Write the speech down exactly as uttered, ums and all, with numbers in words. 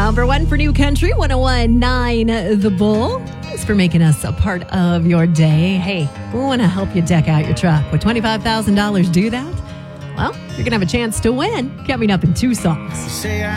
Number one for New Country, one oh one point nine The Bull. Thanks for making us a part of your day. Hey, we want to help you deck out your truck. Would twenty-five thousand dollars do that? Well, you're going to have a chance to win coming up in two songs.